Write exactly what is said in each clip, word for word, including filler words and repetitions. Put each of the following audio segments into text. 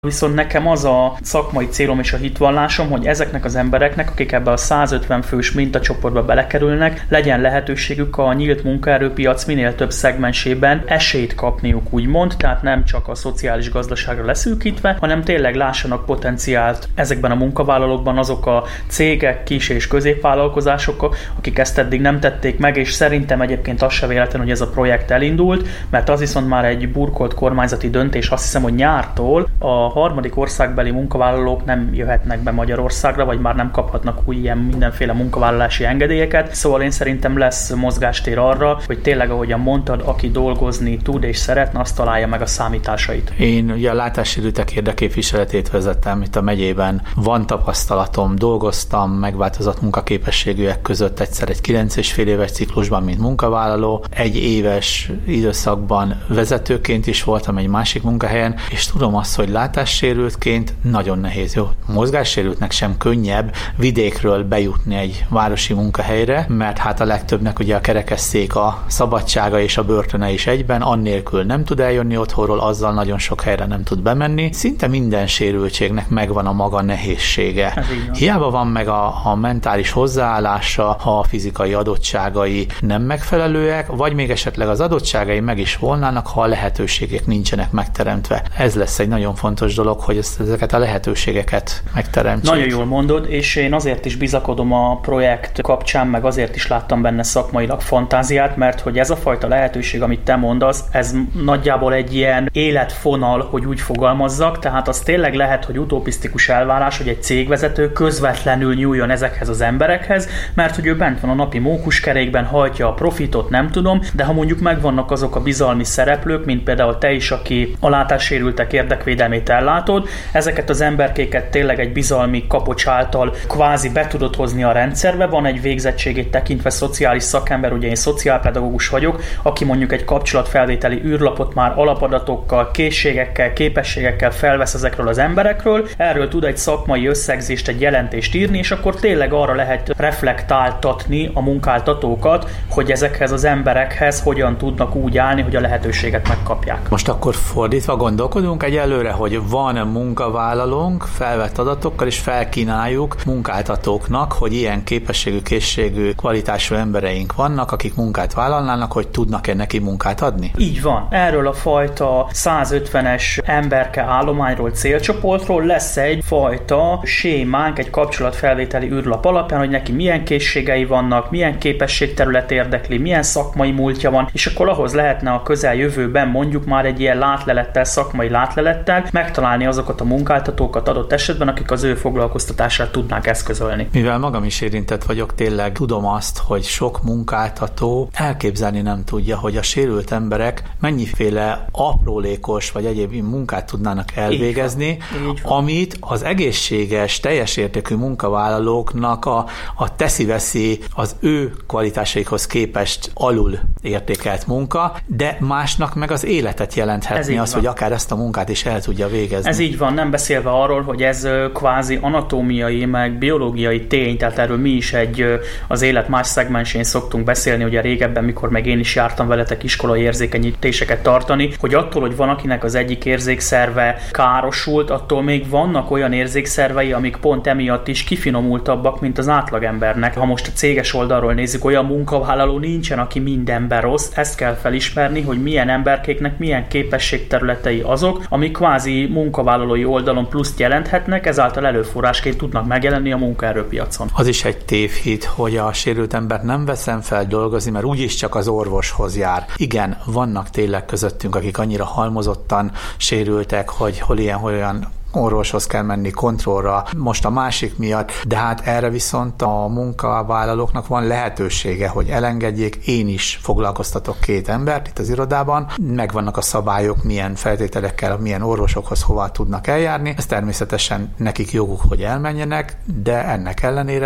Viszont nekem az a szakmai célom és a hitvallásom, hogy ezeknek az embereknek, akik ebbe a százötven fős mintacsoportba belekerülnek, legyen lehetőségük a nyílt munkaerőpiac minél több szegmensében esélyt kapniuk, úgymond, tehát nem csak a szociális gazdaságra leszűkítve, hanem tényleg lássanak potenciált ezekben a munkavállalókban azok a cégek, kis- és középvállalkozások, akik ezt eddig nem tették meg, és szerintem egyébként az se véletlen, hogy ez a projekt elindult, mert az viszont már egy burkolt kormányzati döntés, azt hiszem, hogy nyártól a harmadik országbeli munkavállalók nem jöhetnek be Magyarországra, vagy már nem kaphatnak új ilyen mindenféle munkavállalási engedélyeket. Szóval én szerintem lesz mozgástér arra, hogy tényleg, ahogyan mondtad, aki dolgozni tud és szeretne, azt találja meg a számításait. Én ugye a látássérültek érdekképviseletét vezettem itt a megyében. Van tapasztalatom, dolgoztam megváltozott munkaképességűek között egyszer egy kilenc és fél éves ciklusban, mint munkavállaló. Egy éves időszakban vezetőként is voltam egy másik munkahelyen, és tudom azt, hogy látássérültként nagyon nehéz. Jó, mozgássérültnek sem könnyebb vidékről bejutni egy városi munkahelyre, mert hát a legtöbbnek ugye a kerekesszék a szabadsága és a börtöne is egyben, annélkül nem tud eljönni otthonról, azzal nagyon sok helyre nem tud bemenni. Szinte minden sérültségnek megvan a maga nehézsége. Hiába van meg a, a mentális hozzáállása, ha a fizikai adottságai nem megfelelőek, vagy még esetleg az adottságai meg is volnának, ha a lehetőségek nincsenek megteremtve. Ez lesz egy nagyon fontos dolog, hogy ezt, ezeket a lehetőségeket megteremtsük. Nagyon jól mondod, és én azért is bizakodom a projekt kapcsán, meg azért is láttam benne szakmailag fantáziát, mert hogy ez a fajta lehetőség, amit te mondasz, ez nagyjából egy ilyen életfonal, hogy úgy fogalmazzak, tehát az tényleg lehet, hogy utopisztikus elvárás, hogy egy cégvezető közvetlenül nyúljon ezekhez az emberekhez, mert hogy ő bent van a napi mókuskerékben, hajtja a profitot, nem tudom, de ha mondjuk megvannak azok a bizalmi szereplők, mint például te is, aki a látássérültek érdekvédelmét ellátod, ezeket az emberkéket tényleg egy bizalmi kapocs által kvázi be tudod hozni a rendszerbe, van egy végzettségét tekintve szociális szakember, ugye én szociálpedagógus vagyok, aki mondjuk egy kapcsolatfelvételi űrlapot már alapadatokkal, készségekkel, képességekkel felvesz ezekről az emberekről, erről tud egy szakmai összegzést, egy jelentést írni, és akkor tényleg arra lehet reflektáltatni a munkáltatókat, hogy ezekhez az emberekhez hogyan tudnak úgy állni, hogy a lehetőséget megkapják. Most akkor fordítva gondolkodunk egyelőre, hogy van munkavállalónk felvett adatokkal, és felkínáljuk munkáltatóknak, hogy ilyen képességű, készségű, kvalitású embereink vannak, akik munkát vállalnának, hogy tudnak-e neki munkát adni? Így van. Erről a fajta százötvenes emberke állományról, célcsoportról lesz egy fajta sémánk, egy kapcsolatfelvételi űrlap alapján, hogy neki milyen készségei vannak, milyen képességterület érdekli, milyen szakmai múltja van, és akkor ahhoz lehetne a közeljövőben mondjuk már egy ilyen látlelettel, szakmai látlelettel megtalálni azokat a munkáltatókat adott esetben, akik az ő foglalkoztatását tudnák eszközölni. Mivel magam is érintett vagyok, tényleg tudom azt, hogy sok munkáltató elképzelni nem tudja, hogy a sérült emberek mennyiféle aprólékos vagy egyéb munkát tudnának elvégezni, Így van. Így van. Amit az egészséges, teljes értékű munkavállalóknak a, a teszi-veszi az ő kvalitásaikhoz képest alul értékelt munka, de másnak meg az életet jelenthetni az, van. Hogy akár ezt a munkát is el tudja végezni. Ez így van, nem beszélve arról, hogy ez kvázi anatómiai, meg biológiai tény, tehát erről mi is egy az élet más szegmensén szoktunk beszélni, ugye régebben, mikor meg én is jártam veletek iskolai érzékenyítéseket tartani, hogy attól, hogy van akinek az egyik érzékszerve károsult, attól még vannak olyan érzékszervei, amik pont emiatt is kifinomultabbak, mint az átlagembernek. Ha most a céges oldalról nézzük, olyan munkavállaló nincsen, aki mindenben rossz, ezt kell felismerni, hogy milyen emberkéknek milyen képességterületei azok, amik kvázi munkavállalói oldalon pluszt jelenthetnek, ezáltal előforrásként tudnak megjelenni a munkaerőpiacon. Az is egy tévhit, hogy a sérült embert nem veszem fel dolgozni, mert úgyis csak az orvoshoz jár. Igen, vannak tényleg közöttünk, akik annyira halmozottan sérültek, hogy hol ilyen, hol olyan orvoshoz kell menni kontrollra, most a másik miatt, de hát erre viszont a munkavállalóknak van lehetősége, hogy elengedjék. Én is foglalkoztatok két embert itt az irodában, megvannak a szabályok, milyen feltételekkel, milyen orvosokhoz hova tudnak eljárni, ez természetesen nekik joguk, hogy elmenjenek, de ennek ellenére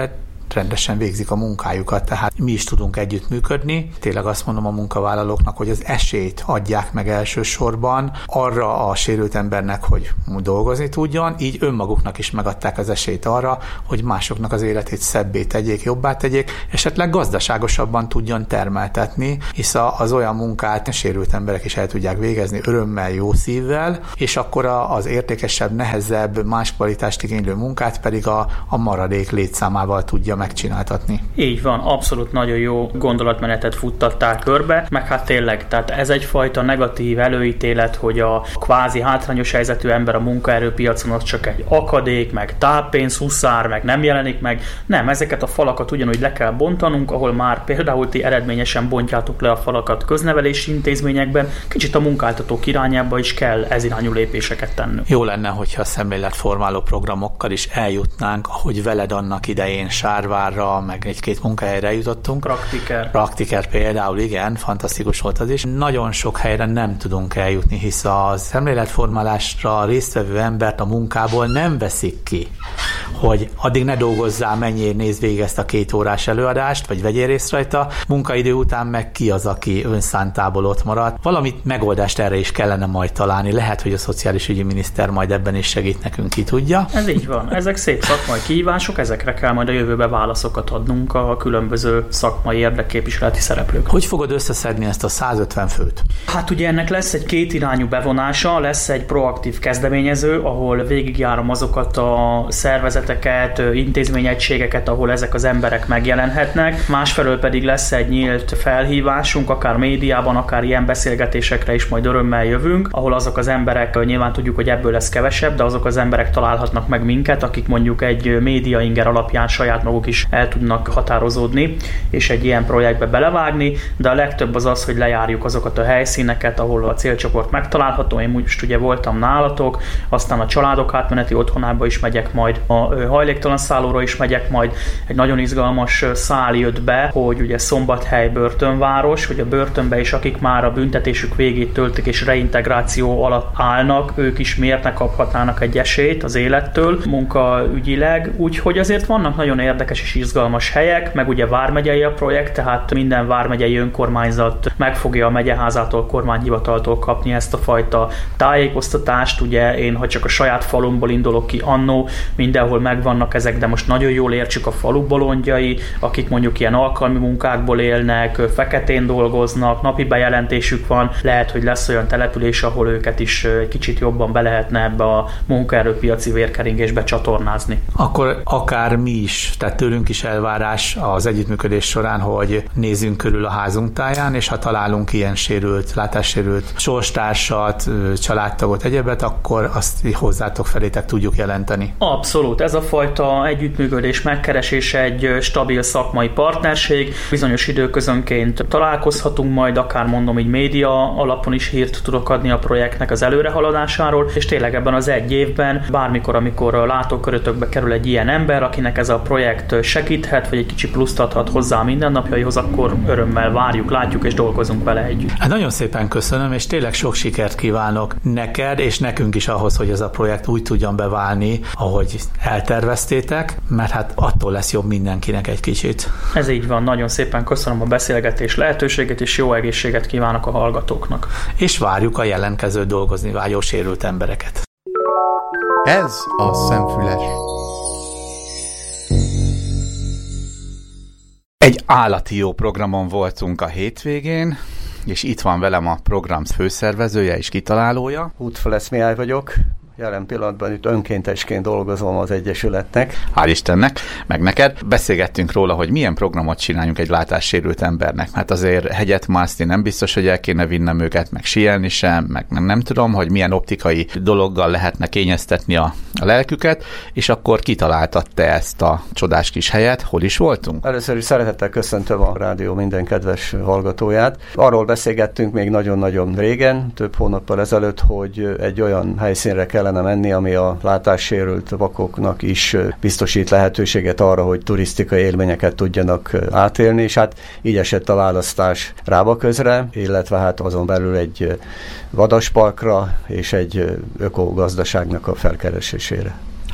rendesen végzik a munkájukat, tehát mi is tudunk együttműködni. Tényleg azt mondom a munkavállalóknak, hogy az esélyt adják meg elsősorban arra a sérült embernek, hogy dolgozni tudjon, így önmaguknak is megadták az esélyt arra, hogy másoknak az életét szebbé tegyék, jobbá tegyék, esetleg gazdaságosabban tudjon termeltetni, hisz az olyan munkát sérült emberek is el tudják végezni örömmel, jó szívvel, és akkor az értékesebb, nehezebb, más kvalitást igénylő munkát pedig a, a maradék létszámával tudja megcsináltatni. Így van, abszolút nagyon jó gondolatmenetet futtatták körbe, meg hát tényleg, tehát ez egyfajta negatív előítélet, hogy a kvázi hátrányos helyzetű ember a munkaerőpiacon az csak egy akadék, meg táppénz, huszár, meg nem jelenik meg. Nem, ezeket a falakat ugyanúgy le kell bontanunk, ahol már például ti eredményesen bontjátok le a falakat köznevelési intézményekben, kicsit a munkáltatók irányába is kell ez irányú lépéseket tennünk. Jó lenne, hogyha a szemléletformáló programokkal is eljutnánk, ahogy veled annak idején Sárvárra, meg egy-két munkahelyre jutottunk. Praktiker. Praktiker például, igen, fantasztikus volt az is. Nagyon sok helyre nem tudunk eljutni, hisz a szemléletformálásra résztvevő embert a munkából nem veszik ki, hogy addig ne dolgozzál, menjél, nézd végig ezt a két órás előadást, vagy vegyél részt rajta, munkaidő után meg ki az, aki önszántából ott marad. Valamit megoldást erre is kellene majd találni. Lehet, hogy a szociális ügyi miniszter majd ebben is segít nekünk, ki tudja. Ez így van. Ezek szép szakmai kihívások, ezekre kell majd a jövőben válaszokat adnunk a különböző szakmai érdekképviseleti szereplők. Hogy fogod összeszedni ezt a százötven főt? Hát ugye ennek lesz egy kétirányú bevonása, lesz egy proaktív kezdeményező, ahol végigjárom azokat a szervezeteket, intézményegységeket, ahol ezek az emberek megjelenhetnek. Másfelől pedig lesz egy nyílt felhívásunk, akár médiában, akár ilyen beszélgetésekre is majd örömmel jövünk, ahol azok az emberek, nyilván tudjuk, hogy ebből lesz kevesebb, de azok az emberek találhatnak meg minket, akik mondjuk egy média inger alapján saját maguk is el tudnak határozódni, és egy ilyen projektbe belevágni, de a legtöbb az az, hogy lejárjuk azokat a helyszíneket, ahol a célcsoport megtalálható. Én most ugye voltam nálatok, aztán a családok átmeneti otthonába is megyek majd, a hajléktalan szállóra is megyek majd. Egy nagyon izgalmas szál jött be, hogy ugye Szombathely börtönváros, hogy a börtönbe is, akik már a büntetésük végét töltik és reintegráció alatt állnak, ők is miért ne kaphatnának egy esélyt az élettől munkaügyileg. Úgyhogy azért vannak nagyon érdekes és izgalmas helyek, meg ugye vármegyei a projekt, tehát minden vármegyei önkormányzat meg fogja a megyeházától, kormányhivataltól kapni ezt a fajta tájékoztatást. Ugye én, ha csak a saját falumból indulok ki, annó mindenhol megvannak ezek, de most nagyon jól értsük a falu bolondjai, akik mondjuk ilyen alkalmi munkákból élnek, feketén dolgoznak, napi bejelentésük van, lehet, hogy lesz olyan település, ahol őket is egy kicsit jobban be lehetne ebbe a munkaerőpiaci vérkeringésbe csatornázni. Akkor akár mi is, tehát tőlünk is elvárás az együttműködés során, hogy nézzünk körül a házunk táján, és ha találunk ilyen sérült, látássérült sorstársat, családtagot, egyebet, akkor azt hozzátok felétek tudjuk jelenteni. Abszolút. Ez a fajta együttműködés, megkeresés egy stabil szakmai partnerség. Bizonyos időközönként találkozhatunk majd, akár mondom így média alapon is hírt tudok adni a projektnek az előrehaladásáról, és tényleg ebben az egy évben, bármikor, amikor a látókörötökbe kerül egy ilyen ember, akinek ez a projekt segíthet, vagy egy kicsi pluszt adhat hozzá a mindennapjaihoz, akkor örömmel várjuk, látjuk és dolgozunk vele együtt. Hát nagyon szépen köszönöm, és tényleg sok sikert kívánok neked, és nekünk is ahhoz, hogy ez a projekt úgy tudjon beválni, ahogy elterveztétek, mert hát attól lesz jobb mindenkinek egy kicsit. Ez így van, nagyon szépen köszönöm a beszélgetés lehetőséget, és jó egészséget kívánok a hallgatóknak. És várjuk a jelentkező dolgozni vágyó sérült embereket. Ez a Szemfüles. Egy állati jó programon voltunk a hétvégén, és itt van velem a program főszervezője és kitalálója. Útfelesz Mihály vagyok. Jelen pillanatban itt önkéntesként dolgozom az Egyesületnek. Hál' Istennek, meg neked. Beszélgettünk róla, hogy milyen programot csináljunk egy látássérült embernek. Hát azért hegyet mászni nem biztos, hogy el kéne vinnem őket, meg síelni sem, meg nem, nem tudom, hogy milyen optikai dologgal lehetne kényeztetni a, a lelküket, és akkor kitaláltad te ezt a csodás kis helyet. Hol is voltunk? Először is szeretettel köszöntöm a rádió minden kedves hallgatóját. Arról beszélgettünk még nagyon-nagyon régen, több hónappal ezelőtt, hogy egy olyan helyszínre kell kellene menni, ami a látássérült vakoknak is biztosít lehetőséget arra, hogy turisztikai élményeket tudjanak átélni, és hát így esett a választás Rábaközre, illetve hát azon belül egy vadasparkra és egy ökogazdaságnak a felkeresésére.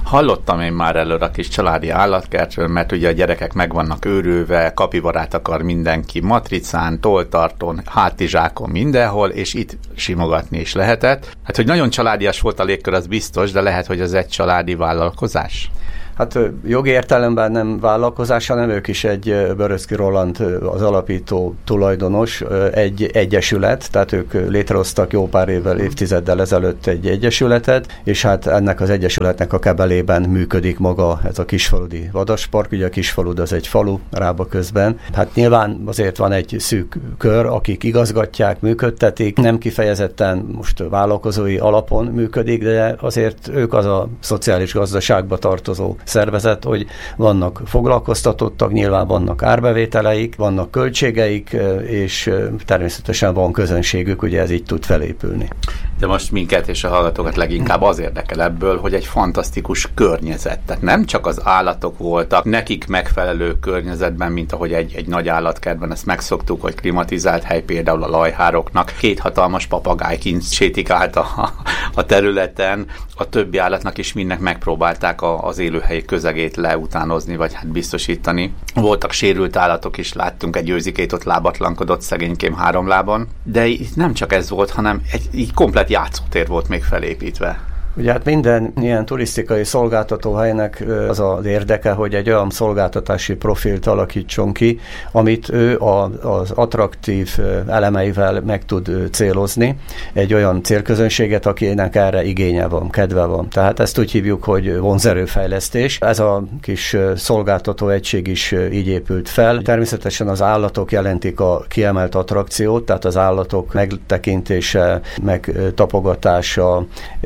Hallottam én már előre a kis családi állatkertről, mert ugye a gyerekek meg vannak őrülve, kapibarát akar mindenki matricán, tolltartón, hátizsákon, mindenhol, és itt simogatni is lehetett. Hát, hogy nagyon családias volt a légkör, az biztos, de lehet, hogy az egy családi vállalkozás? Hát jogi értelemben nem vállalkozás, hanem ők is egy Böröczky Roland, az alapító tulajdonos, egy egyesület, tehát ők létrehoztak jó pár évvel, évtizeddel ezelőtt egy egyesületet, és hát ennek az egyesületnek a kebelében működik maga ez a Kisfaludi Vadaspark. Ugye a Kisfalud az egy falu Rába közben. Hát nyilván azért van egy szűk kör, akik igazgatják, működtetik, nem kifejezetten most vállalkozói alapon működik, de azért ők az a szociális gazdaságba tartozó szervezet, hogy vannak foglalkoztatottak, nyilván vannak árbevételeik, vannak költségeik, és természetesen van közönségük, ugye ez így tud felépülni. De most minket és a hallgatókat leginkább az érdekel ebből, hogy egy fantasztikus környezet. Tehát nem csak az állatok voltak nekik megfelelő környezetben, mint ahogy egy, egy nagy állatkertben ezt megszoktuk, hogy klimatizált hely, például a lajhároknak. Két hatalmas papagáj kint sétikált a, a területen, a többi állatnak is mindnek megpróbálták a, az élőhelyi közegét leutánozni, vagy hát biztosítani. Voltak sérült állatok is, láttunk egy őzikét, ott lábatlankodott szegénykém három lábon, de itt nem csak ez volt, hanem egy így komplet játszótér volt még felépítve. Ugye hát minden ilyen turisztikai szolgáltatóhelynek az az érdeke, hogy egy olyan szolgáltatási profilt alakítson ki, amit ő az attraktív elemeivel meg tud célozni, egy olyan célközönséget, akinek erre igénye van, kedve van. Tehát ezt úgy hívjuk, hogy vonzerőfejlesztés. Ez a kis szolgáltató egység is így épült fel. Természetesen az állatok jelentik a kiemelt attrakciót, tehát az állatok megtekintése, megtapogatása,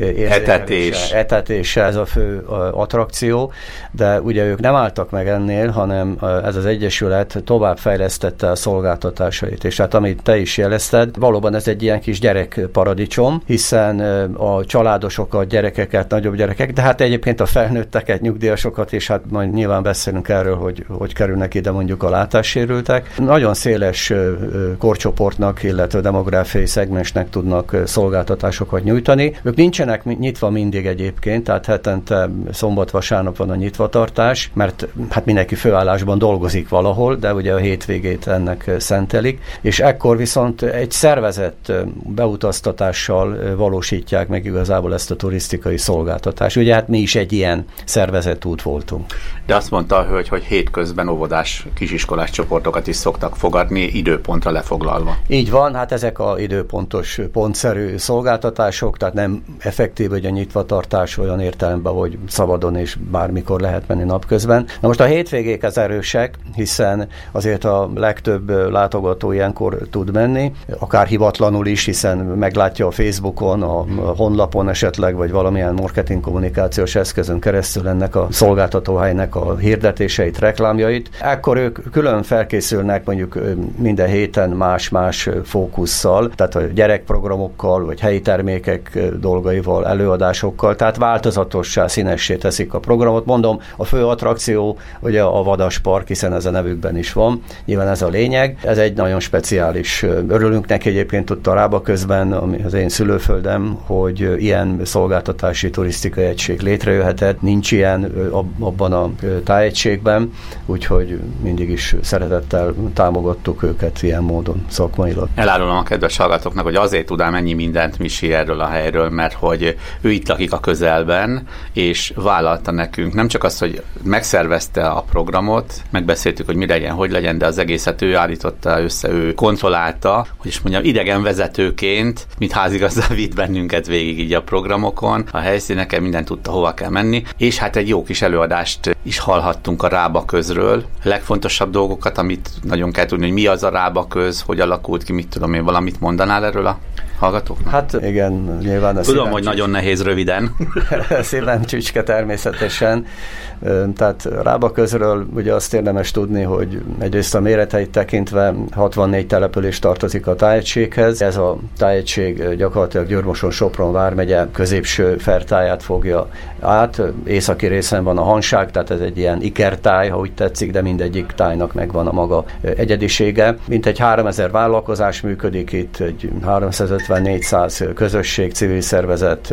Etetés. Etetése, ez a fő attrakció, de ugye ők nem álltak meg ennél, hanem ez az egyesület továbbfejlesztette a szolgáltatásait. És hát amit te is jelezted, valóban ez egy ilyen kis gyerekparadicsom, hiszen a családosokat, gyerekeket, nagyobb gyerekek, de hát egyébként a felnőtteket, nyugdíjasokat, és hát majd nyilván beszélünk erről, hogy hogy kerülnek ide mondjuk a látássérültek. Nagyon széles korcsoportnak, illetve demográfiai szegmensnek tudnak szolgáltatásokat nyújtani. Ők nincsenek nyitva mindig egyébként, tehát hetente szombat-vasárnap van a nyitvatartás, mert hát mindenki főállásban dolgozik valahol, de ugye a hétvégét ennek szentelik, és ekkor viszont egy szervezett beutaztatással valósítják meg igazából ezt a turisztikai szolgáltatást. Ugye hát mi is egy ilyen szervezett út voltunk. De azt mondta a hölgy, hogy hétközben óvodás, kisiskolás csoportokat is szoktak fogadni, időpontra lefoglalva. Így van, hát ezek a időpontos, pontszerű szolgáltatások, tehát nem effektív, hogy a nyitvatartás olyan értelemben, hogy szabadon és bármikor lehet menni napközben. Na most a hétvégék az erősek, hiszen azért a legtöbb látogató ilyenkor tud menni, akár hivatlanul is, hiszen meglátja a Facebookon, a honlapon esetleg, vagy valamilyen marketing kommunikációs eszközön keresztül ennek a szolgáltatóhelynek a hirdetéseit, reklámjait. Ekkor ők külön felkészülnek mondjuk minden héten más-más fókusszal, tehát a gyerekprogramokkal, vagy helyi termékek dolgaival, előadásokkal, tehát változatossá, színessé teszik a programot. Mondom, a fő attrakció ugye a Vadaspark, hiszen ez a nevükben is van. Nyilván ez a lényeg. Ez egy nagyon speciális. Örülünk neki egyébként ott a Rába közben, ami az én szülőföldem, hogy ilyen szolgáltatási turisztikai egység létrejöhetett. Nincs ilyen abban a tájegységben, úgyhogy mindig is szeretettel támogattuk őket ilyen módon szakmailag. Elárulom a kedves hallgatóknak, hogy azért tud ám ennyi mindent Misi erről a helyről, mert hogy ő itt lakik a közelben, és vállalta nekünk nem csak azt, hogy megszervezte a programot, megbeszéltük, hogy mi legyen, hogy legyen, de az egészet ő állította össze, ő kontrollálta, hogy is mondjam, idegenvezetőként, mint házigazda vitt bennünket végig így a programokon, a helyszíneken, minden tudta, hova kell menni, és hát egy jó kis előadást is hallhattunk a Rába közről. A legfontosabb dolgokat, amit nagyon kell tudni, hogy mi az a Rába köz, hogy alakult ki, mit tudom én, valamit mondanál erről a hallgatóknak? Hát igen, nyilván a Tudom, hogy nagyon nehéz röviden. Szépen csücske természetesen. Tehát Rába közről ugye azt érdemes tudni, hogy egyrészt a méreteit tekintve hatvannégy település tartozik a tájegységhez. Ez a tájegység gyakorlatilag Győr-Moson-Sopron vármegye középső fertáját fogja át. Északi részen van a Hanság, tehát ez egy ilyen ikertáj, ha úgy tetszik, de mindegyik tájnak megvan a maga egyedisége. Mintegy háromezer vállalkozás működik itt, egy háromszázötven-négyszáz közösség, civil szervezet tevékenység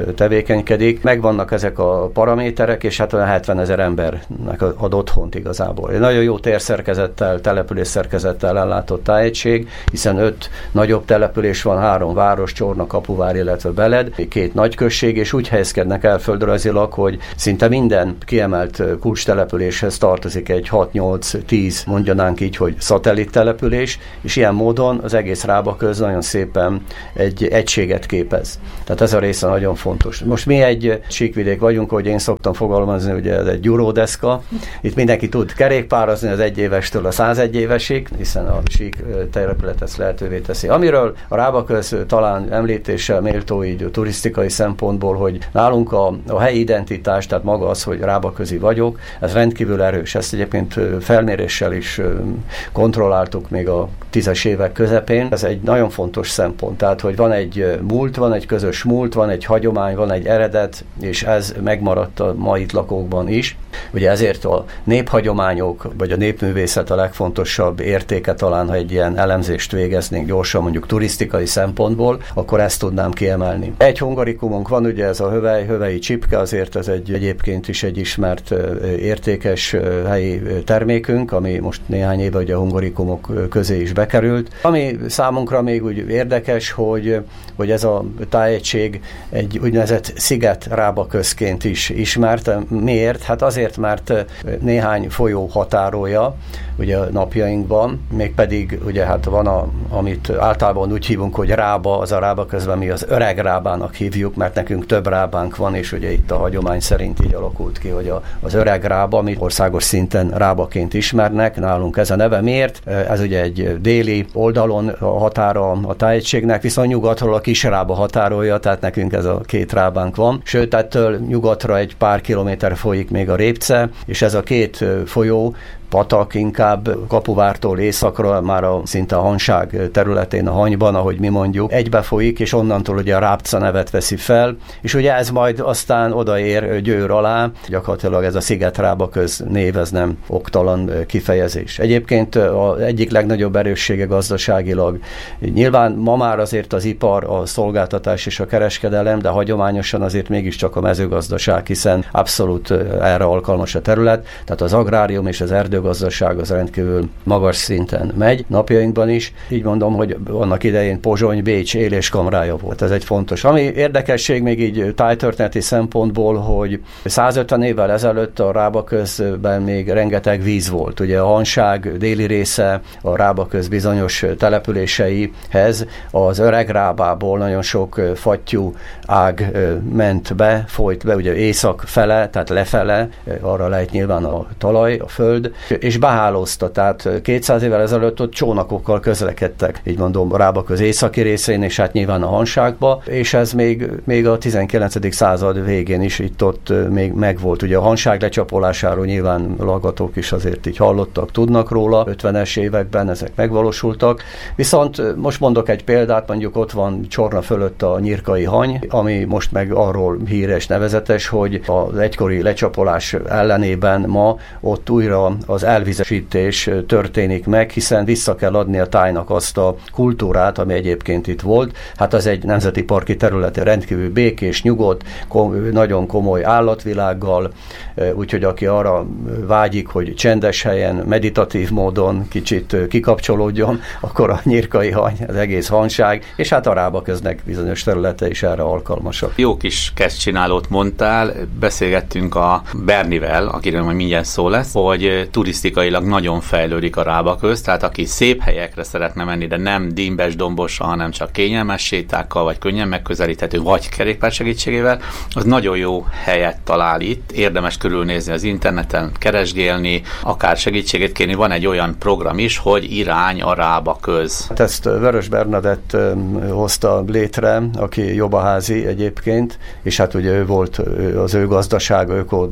tevékenykedik. Megvannak ezek a paraméterek, és hát olyan hetvenezer embernek ad otthont igazából. Egy nagyon jó térszerkezettel, település szerkezettel ellátott tájegység, hiszen öt nagyobb település van, három város, Csorna, Kapuvár, illetve Beled, két nagyközség, és úgy helyezkednek el földrajzilag, hogy szinte minden kiemelt kulcstelepüléshez tartozik egy hat-nyolc-tíz, mondjanánk így, hogy szatellit település, és ilyen módon az egész Rábaköz nagyon szépen egy egységet képez. Tehát ez a része nagyon fontos. Most mi egy síkvidék vagyunk, hogy én szoktam fogalmazni, ugye ez egy gyuródeszka. Itt mindenki tud kerékpározni az egyévestől a százegy évesig, hiszen a sík települet ezt lehetővé teszi. Amiről a Rábaköz talán említéssel méltó így turisztikai szempontból, hogy nálunk a, a helyi identitás, tehát maga az, hogy rábaközi vagyok, ez rendkívül erős. Ezt egyébként felméréssel is kontrolláltuk még a tízes évek közepén. Ez egy nagyon fontos szempont. Tehát, hogy van egy múlt, van egy közös múlt, van egy hagyomány, van egy eredet, és ez megmaradt a mai itt lakókban is. Ugye ezért a néphagyományok, vagy a népművészet a legfontosabb értéke talán, ha egy ilyen elemzést végeznénk gyorsan, mondjuk turisztikai szempontból, akkor ezt tudnám kiemelni. Egy hungarikumunk van, ugye ez a hövely, hövei csipke, azért ez egy egyébként is egy ismert értékes helyi termékünk, ami most néhány éve ugye a hungarikumok közé is bekerült. Ami számunkra még úgy érdekes, hogy, hogy ez a tájegység egy úgynevezett sziget Rábaközként is ismert. Miért? Hát azért, mert néhány folyó határolja ugye napjainkban, mégpedig ugye hát van a, amit általában úgy hívunk, hogy Rába, az a Rábaközben mi az öreg Rábának hívjuk, mert nekünk több Rábánk van, és ugye itt a hagyomány szerint így alakult ki, hogy a, az öreg Rába, amit országos szinten Rábaként ismernek, nálunk ez a neve. Miért? Ez ugye egy déli oldalon a határa a tájegységnek, viszont nyugatról a kis Rába határolja, tehát nekünk ez a két Rábánk van. Sőt, ettől nyugatra egy pár kilométer folyik még a Répce, és ez a két folyó, patak inkább Kapuvártól északra, már a szinte a Hanság területén, a Hanyban, ahogy mi mondjuk, egybe folyik, és onnantól ugye a Rábca nevet veszi fel, és ugye ez majd aztán odaér Győr alá, gyakorlatilag ez a Sziget-Rábaköz név, ez nem oktalan kifejezés. Egyébként az egyik legnagyobb erőssége gazdaságilag. Nyilván ma már azért az ipar, a szolgáltatás és a kereskedelem, de hagyományosan azért mégiscsak a mezőgazdaság, hiszen abszolút erre alkalmas a terület, tehát az agrárium és az erdő gazdaság az rendkívül magas szinten megy. Napjainkban is, így mondom, hogy annak idején Pozsony, Bécs éléskamrája volt. Ez egy fontos. Ami érdekesség még így tájtörténeti szempontból, hogy százötven évvel ezelőtt a Rábaközben még rengeteg víz volt. Ugye a Hanság déli része, a Rábaköz bizonyos településeihez az öreg Rábából nagyon sok fattyú ág ment be, folyt be, ugye észak fele, tehát lefele, arra lejt nyilván a talaj, a föld, és behálózta, tehát kétszáz évvel ezelőtt ott csónakokkal közlekedtek, így mondom, Rábaköz északi részén, és hát nyilván a Hanságba, és ez még, még a tizenkilencedik század végén is itt-ott még megvolt. Ugye a Hanság lecsapolásáról nyilván hallgatók is azért így hallottak, tudnak róla, ötvenes években ezek megvalósultak, viszont most mondok egy példát, mondjuk ott van Csorna fölött a Nyírkai Hany, ami most meg arról híres, nevezetes, hogy az egykori lecsapolás ellenében ma ott újra az elvizesítés történik meg, hiszen vissza kell adni a tájnak azt a kultúrát, ami egyébként itt volt. Hát az egy nemzeti parki terület, rendkívül békés, nyugodt, kom- nagyon komoly állatvilággal, úgyhogy aki arra vágyik, hogy csendes helyen, meditatív módon kicsit kikapcsolódjon, akkor a Nyírkai Hany, az egész Hanság, és hát a Rábaköznek bizonyos területe is erre alkalmasak. Jó kis kezdcsinálót mondtál, beszélgettünk a Bernivel, akiről majd mindjárt szó lesz, hogy turisztikailag nagyon fejlődik a Rábaköz, tehát aki szép helyekre szeretne menni, de nem dímbes dombosan, hanem csak kényelmes sétákkal, vagy könnyen megközelíthető, vagy kerékpár segítségével, az nagyon jó helyet talál itt. Érdemes körülnézni az interneten, keresgélni, akár segítséget kérni. Van egy olyan program is, hogy Irány a Rábaköz. Hát ezt Vörös Bernadett hozta létre, aki jobbaházi egyébként, és hát ugye ő volt az ő gazdasága, Öko Dámföld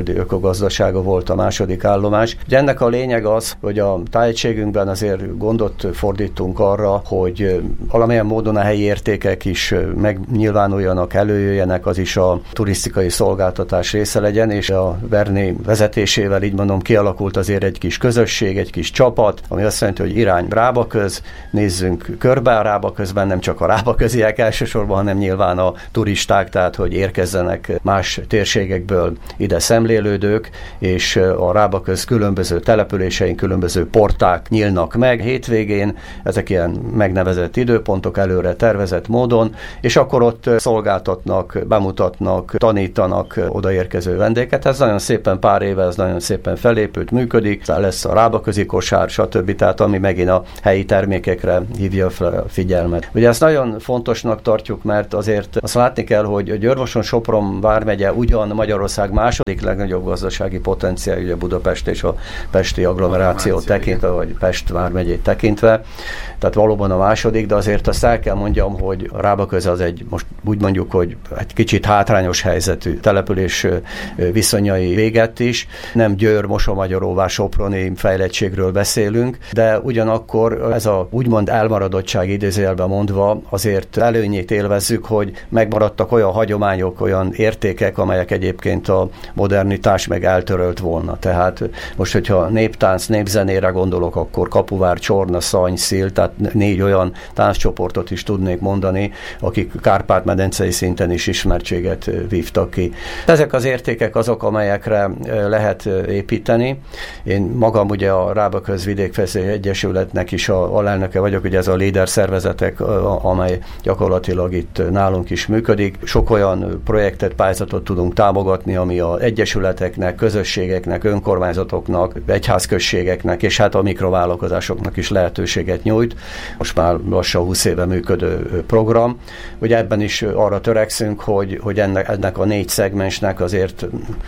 valódi ökogazdasága volt a második állomás. Ugye ennek a lényeg az, hogy a tájegységünkben azért gondot fordítunk arra, hogy valamilyen módon a helyi értékek is megnyilvánuljanak, előjöjjenek, az is a turisztikai szolgáltatás része legyen, és a Berné vezetésével, így mondom, kialakult azért egy kis közösség, egy kis csapat, ami azt jelenti, hogy irány Rábaköz, nézzünk körbe a Rábaközben, nem csak a rábaköziek elsősorban, hanem nyilván a turisták, tehát hogy érkezzenek más térségekből ide szemlélődők, és a Rábaköz különböző településein különböző porták nyílnak meg hétvégén, ezek ilyen megnevezett időpontok előre tervezett módon, és akkor ott szolgáltatnak, bemutatnak, tanítanak odaérkező vendéget. Ez nagyon szépen pár éve, ez nagyon szépen felépült, működik, lesz a rábaközi kosár, stb. Tehát ami megint a helyi termékekre hívja fel a figyelmet. Ugye ezt nagyon fontosnak tartjuk, mert azért azt látni kell, hogy Győr-Moson-Sopron vármegye ugyan Magyarország második legnagyobb gazdasági potenciál, ugye Budapest és a pesti agglomerációt tekintve, vagy Pest vármegyét tekintve, tehát valóban a második, de azért azt el kell mondjam, hogy a Rábaköz az egy, most úgy mondjuk, hogy egy kicsit hátrányos helyzetű település viszonyai véget is. Nem Győr, Mosonmagyaróvár, soproni fejlettségről beszélünk, de ugyanakkor ez a úgymond elmaradottság idézőjelben mondva azért előnyét élvezzük, hogy megmaradtak olyan hagyományok, olyan értékek, amelyek egyébként a modernitás meg eltörölt volna. Tehát most, hogyha néptánc, népzenére gondolok, akkor Kapuvár, Csorna, Szany, Szil, tehát négy olyan tánccsoportot is tudnék mondani, akik Kárpát-medencei szinten is ismertséget vívtak ki. Ezek az értékek azok, amelyekre lehet építeni. Én magam ugye a Rábaköz Vidékfejlesztési Egyesületnek is a alelnöke vagyok, ugye ez a líder szervezetek, amely gyakorlatilag itt nálunk is működik. Sok olyan projektet, pályázatot tudunk támogatni, ami az egyesületeknek, közösségeknek, önkormányzatoknak, egyházközségeknek, és hát a mikrovállalkozásoknak is lehetőséget nyújt. Most már lassan húsz éve működő program. Ugye ebben is arra törekszünk, hogy, hogy ennek, ennek a négy szegmensnek azért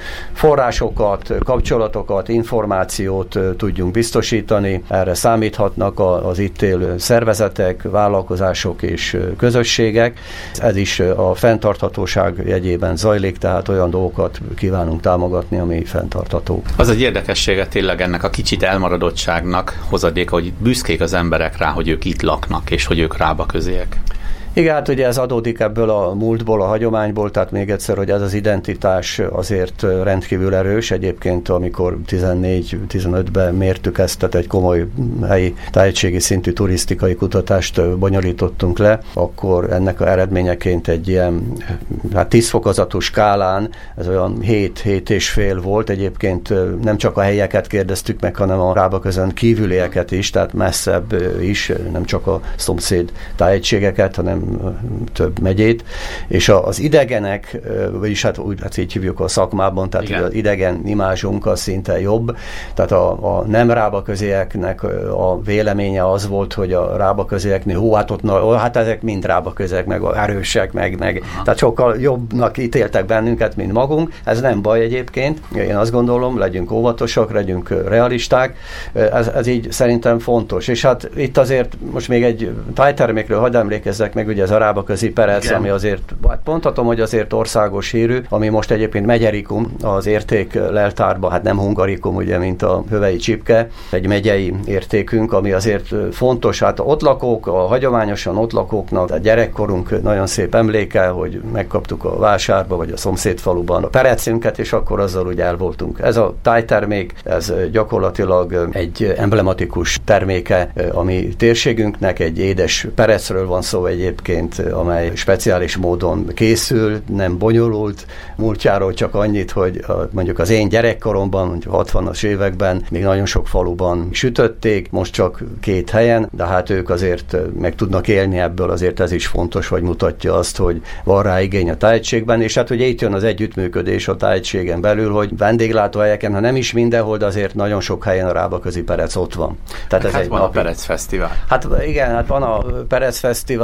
forrásokat, kapcsolatokat, információt tudjunk biztosítani. Erre számíthatnak az itt élő szervezetek, vállalkozások és közösségek. Ez is a fenntarthatóság jegyében zajlik, tehát olyan dolgokat kívánunk támogatni, ami fenntartható. Az egy érdekessége tényleg ennek a kicsit elmaradottságnak hozadéka, hogy büszkék az emberek rá, hogy ők itt laknak, és hogy ők Rábaköziek. Igen, hát ugye ez adódik ebből a múltból, a hagyományból, tehát még egyszer, hogy ez az identitás azért rendkívül erős. Egyébként, amikor tizennégy-tizenötben mértük ezt, tehát egy komoly helyi tájegységi szintű turisztikai kutatást bonyolítottunk le, akkor ennek a eredményeként egy ilyen hát tíz fokozatú skálán, ez olyan hét-hét és fél volt. Egyébként nem csak a helyieket kérdeztük meg, hanem a Rábaközön kívülieket is, tehát messzebb is, nem csak a szomszéd tájegységeket, hanem több megyét, és az idegenek, vagyis hát úgy hát így hívjuk a szakmában, tehát az idegen imázsunk az szinte jobb, tehát a, a nem rábaközieknek a véleménye az volt, hogy a rábaközieknél, hú, hát ott, na, hát ezek mind rábaköziek, meg erősek, meg, meg tehát sokkal jobbnak ítéltek bennünket, mint magunk. Ez nem baj egyébként, én azt gondolom, legyünk óvatosak, legyünk realisták, ez, ez így szerintem fontos, és hát itt azért most még egy tájtermékről hadd emlékezzek meg, ugye ez a rábaközi perec, igen, ami azért, hát mondhatom, hogy azért országos hírű, ami most egyébként megyerikum az érték leltárba, hát nem hungarikum, ugye, mint a hövei csipke, egy megyei értékünk, ami azért fontos, hát ott lakók, a hagyományosan ott lakóknak, a gyerekkorunk nagyon szép emléke, hogy megkaptuk a vásárba, vagy a szomszédfaluban a perecünket, és akkor azzal ugye el voltunk. Ez a tájtermék, ez gyakorlatilag egy emblematikus terméke a mi térségünknek, egy édes perecről van szó egyébként, amely speciális módon készül, nem bonyolult. Múltjáról csak annyit, hogy a, mondjuk az én gyerekkoromban, mondjuk hatvanas években még nagyon sok faluban sütötték, most csak két helyen, de hát ők azért meg tudnak élni ebből, azért ez is fontos, hogy mutatja azt, hogy van rá igény a tájegységben, és hát ugye itt jön az együttműködés a tájegységen belül, hogy vendéglátóhelyeken, ha nem is mindenhol, de azért nagyon sok helyen a rábaközi perec ott van. Tehát ez hát egy van napi... a Perec Fesztivál. Hát igen, hát van a Perec Fesztivál, ami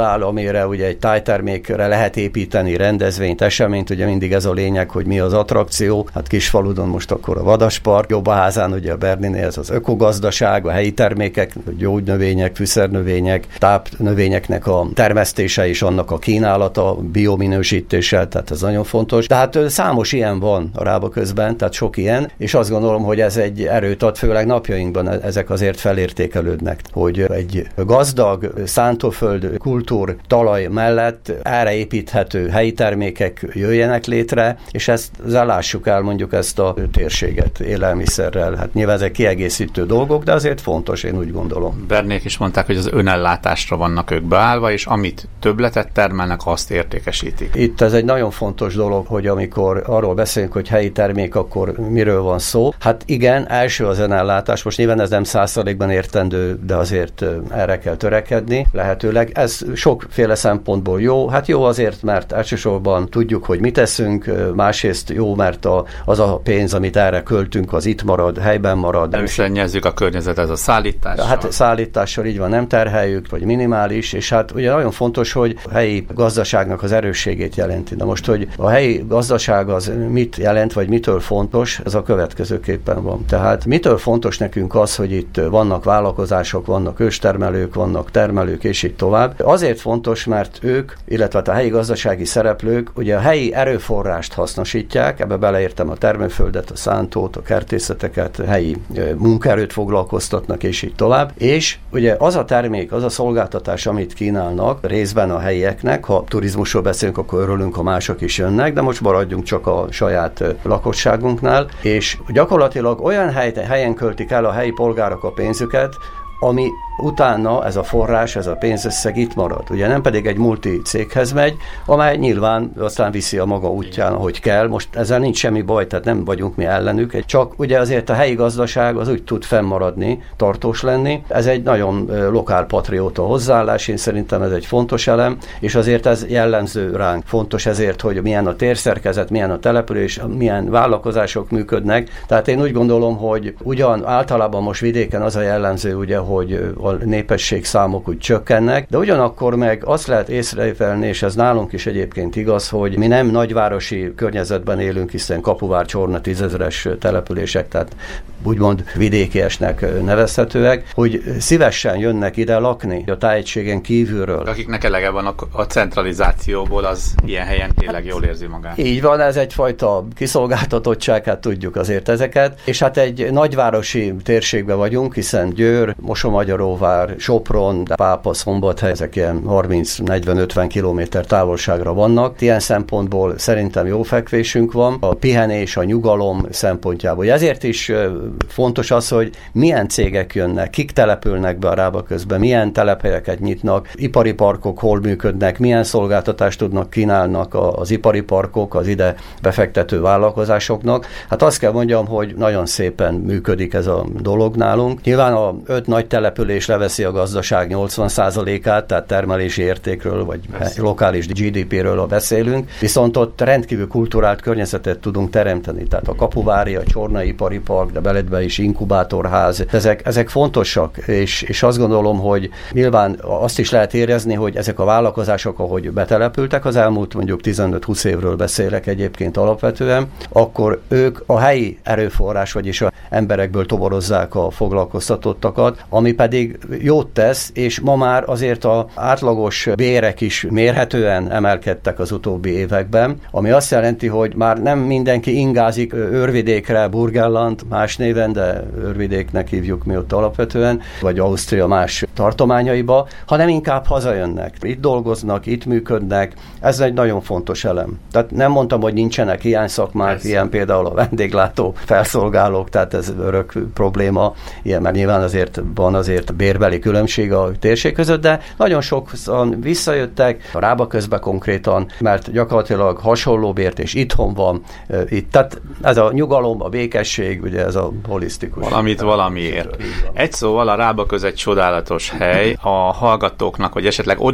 eseményére, ugye egy tájtermékre lehet építeni rendezvényt, eseményt, ugye mindig ez a lényeg, hogy mi az attrakció. Hát Kisfaludon most akkor a Vadaspark, Jobbaházán ugye a Berninél ez az ökogazdaság, a helyi termékek, gyógynövények, fűszernövények, tápnövényeknek a termesztése és annak a kínálata, biominősítése, tehát ez nagyon fontos. Tehát számos ilyen van a Rábaközben, tehát sok ilyen, és azt gondolom, hogy ez egy erőt ad, főleg napjainkban ezek azért felértékelődnek, hogy egy gazdag szántóföld kultúr talaj mellett erre építhető helyi termékek jöjjenek létre, és ezt lássuk el mondjuk ezt a térséget élelmiszerrel. Hát nyilván ezek kiegészítő dolgok, de azért fontos, én úgy gondolom. Bernék is mondták, hogy az önellátásra vannak ők beállva, és amit többletet termelnek, azt értékesítik. Itt ez egy nagyon fontos dolog, hogy amikor arról beszélünk, hogy helyi termék, akkor miről van szó? Hát igen, első az önellátás, most nyilván ez nem száz százalékban értendő, de azért erre kell törekedni, lehetőleg. Ez sokféle szempontból jó. Hát jó azért, mert elsősorban tudjuk, hogy mit teszünk, másrészt jó, mert a, az a pénz, amit erre költünk, az itt marad, helyben marad. Nem szennyezzük a környezet, ez a szállítással. Hát szállítással így van, nem terheljük, vagy minimális, és hát ugye nagyon fontos, hogy a helyi gazdaságnak az erősségét jelenti. Na most, hogy a helyi gazdaság az mit jelent, vagy mitől fontos, ez a következőképpen van. Tehát mitől fontos nekünk az, hogy itt vannak vállalkozások, vannak őstermelők, vannak termelők, és így tovább. Azért fontos, mert ők, illetve a helyi gazdasági szereplők ugye a helyi erőforrást hasznosítják, ebbe beleértem a termőföldet, a szántót, a kertészeteket, a helyi munkaerőt foglalkoztatnak, és így tovább. És ugye az a termék, az a szolgáltatás, amit kínálnak részben a helyieknek, ha turizmusról beszélünk, akkor örülünk, ha mások is jönnek, de most maradjunk csak a saját lakosságunknál, és gyakorlatilag olyan helyen költik el a helyi polgárok a pénzüket, ami utána ez a forrás, ez a pénzösszeg itt marad. Ugye nem pedig egy multi céghez megy, amely nyilván aztán viszi a maga útján, ahogy kell. Most ezzel nincs semmi baj, tehát nem vagyunk mi ellenük. Csak ugye azért a helyi gazdaság az úgy tud fennmaradni, tartós lenni. Ez egy nagyon lokálpatrióta hozzáállás, én szerintem ez egy fontos elem, és azért ez jellemző ránk. Fontos ezért, hogy milyen a térszerkezet, milyen a település, milyen vállalkozások működnek. Tehát én úgy gondolom, hogy ugyan általában most vidéken az a jellemző, ugye, hogy a népesség számok úgy csökkennek, de ugyanakkor meg azt lehet észrevenni, és ez nálunk is egyébként igaz, hogy mi nem nagyvárosi környezetben élünk, hiszen Kapuvár, Csorna tízezeres települések, tehát úgymond vidékiesnek nevezhetőek, hogy szívesen jönnek ide lakni a tájegységen kívülről. Akiknek elege van a, a centralizációból, az ilyen helyen tényleg jól érzi magát. Így van, ez egyfajta kiszolgáltatottság, hát tudjuk azért ezeket, és hát egy nagyvárosi térségben vagyunk, hiszen Győr, Mosonmagyaróvár, Sopron, Pápa, Szombathely, ezek ilyen harminc-negyven-ötven kilométer távolságra vannak. Ilyen szempontból szerintem jó fekvésünk van, a pihenés, a nyugalom szempontjából. Ezért is fontos az, hogy milyen cégek jönnek, kik települnek be a Rábaközben, milyen telephelyeket nyitnak, ipari parkok hol működnek, milyen szolgáltatást tudnak kínálnak az ipari parkok, az ide befektető vállalkozásoknak. Hát azt kell mondjam, hogy nagyon szépen működik ez a dolog nálunk. Nyilván a öt nagy település leveszi a gazdaság nyolcvan százalékát, tehát termelési értékről, vagy Persze. lokális gé dé péről beszélünk, viszont ott rendkívül kulturált környezetet tudunk teremteni, tehát a Kapuvári, a Csornai ipari park, de beledbe is inkubátorház, ezek, ezek fontosak, és, és azt gondolom, hogy nyilván azt is lehet érezni, hogy ezek a vállalkozások, ahogy betelepültek, az elmúlt mondjuk tizenöt-húsz évről beszélek egyébként alapvetően, akkor ők a helyi erőforrás, vagyis a emberekből toborozzák a foglalkoztatottakat, ami pedig jót tesz, és ma már azért az átlagos bérek is mérhetően emelkedtek az utóbbi években, ami azt jelenti, hogy már nem mindenki ingázik Őrvidékre, Burgenland, más néven, de Őrvidéknek hívjuk mi ott alapvetően, vagy Ausztria más tartományaiba, hanem inkább hazajönnek. Itt dolgoznak, itt működnek, ez egy nagyon fontos elem. Tehát nem mondtam, hogy nincsenek ilyen szakmák, ez. ilyen például a vendéglátó felszolgálók, tehát ez örök probléma, ilyen, mert nyilván azért van azért bérbeli különbség a térség között, de nagyon sokan visszajöttek a Rábaközbe konkrétan, mert gyakorlatilag hasonló bért, és itthon van. Itt, tehát ez a nyugalom, a békesség, ugye ez a holisztikus. Valamit valamiért. Egy szóval a Rábaköz egy csodálatos hely. A hallgatóknak, vagy esetleg oda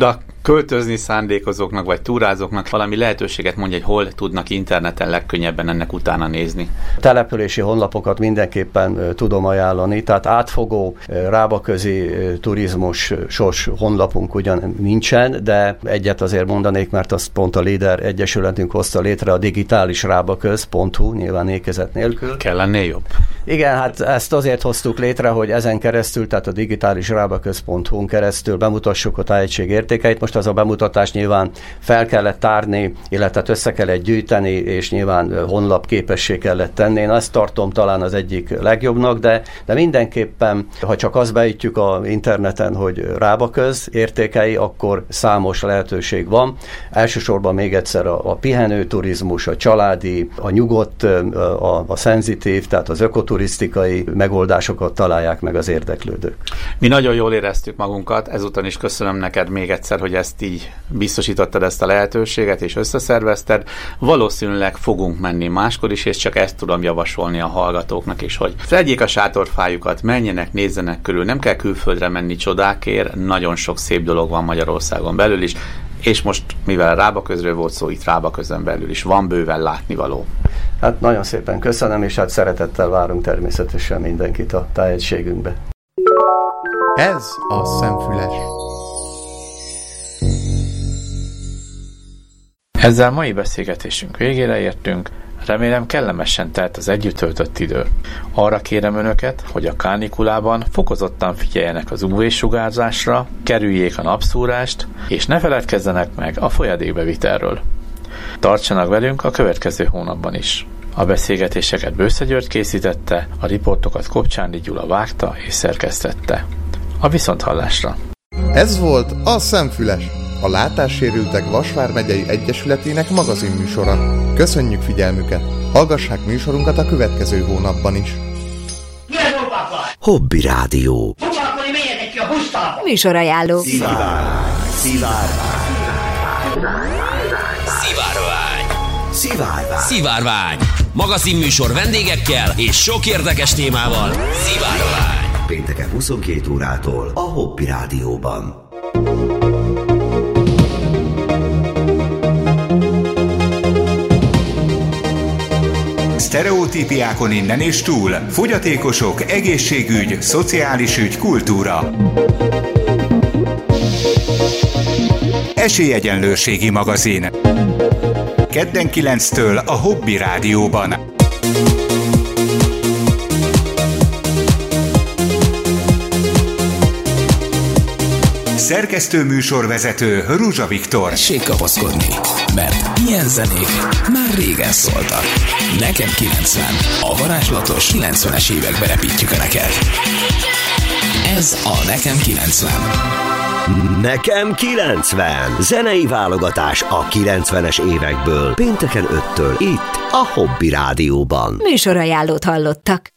költözni szándékozóknak, vagy túrázóknak valami lehetőséget mondja, hogy hol tudnak interneten legkönnyebben ennek utána nézni? Települési honlapokat mindenképpen tudom ajánlani, tehát átfogó rábaközi turizmusos honlapunk ugyan nincsen, de egyet azért mondanék, mert azt pont a Líder Egyesületünk hozta létre, a digitális rábaköz pont hu, nyilván ékezet nélkül. Kell lennél jobb. Igen, hát ezt azért hoztuk létre, hogy ezen keresztül, tehát a digitális rábaköz pont hu-n keresztül bemutassuk a tájegység értékeit. Most az a bemutatás nyilván fel kellett tárni, illetve össze kellett gyűjteni, és nyilván honlap képessé kellett tenni. Én ezt tartom talán az egyik legjobbnak, de, de mindenképpen, ha csak azt beütjük a interneten, hogy rábaköz értékei, akkor számos lehetőség van. Elsősorban még egyszer a, a pihenő turizmus, a családi, a nyugodt, a, a szenzitív, tehát az ökoturisztikai megoldásokat találják meg az érdeklődők. Mi nagyon jól éreztük magunkat, ezúton is köszönöm neked még egyszer, hogy ezt így biztosítottad ezt a lehetőséget, és összeszervezted. Valószínűleg fogunk menni máskor is, és csak ezt tudom javasolni a hallgatóknak is, hogy fedjék a sátorfájukat, menjenek, nézzenek körül, nem kell külföldre menni csodákért, nagyon sok szép dolog van Magyarországon belül is, és most, mivel a Rábaközről volt szó, itt Rábaközön belül is van bőven látnivaló. Hát nagyon szépen köszönöm, és hát szeretettel várunk természetesen mindenkit a tájegységünkbe. Ez a Szemfüles. Ezzel mai beszélgetésünk végére értünk. Remélem kellemesen telt az együtt töltött idő. Arra kérem önöket, hogy a kánikulában fokozottan figyeljenek az ú vé-sugárzásra, kerüljék a napszúrást, és ne feledkezzenek meg a folyadékbevitelről. Tartsanak velünk a következő hónapban is. A beszélgetéseket Bősze György készítette, a riportokat Kopcsáni Gyula vágta és szerkesztette. A viszonthallásra! Ez volt a Szemfüles, a Látássérültek Vasvár megyei egyesületének magazinműsora. Köszönjük figyelmüket! Hallgassák műsorunkat a következő hónapban is. Hobby Rádió. Műsorajánló. Szivárvány. Szivárvány. Szivárvány. Szivárvány. Magazinműsor vendégekkel és sok érdekes témával. Szivárvány. Pénteken huszonkét órától a Hobby Rádióban. Sztereotípiákon innen és túl. Fogyatékosok, egészségügy, szociális ügy, kultúra. Esélyegyenlőségi magazin. Kedden kilenctől a Hobby Rádióban. Szerkesztő műsorvezető Ruzsa Viktor. Tessék kapaszkodni, mert ilyen zenék már régen szóltak. Nekem kilencven. A varázslatos kilencvenes évekbe repítjük a neked. Ez a Nekem kilencven. Nekem kilencven. Zenei válogatás a kilencvenes évekből. Pénteken öttől itt a Hobby Rádióban. Műsorajánlót hallottak.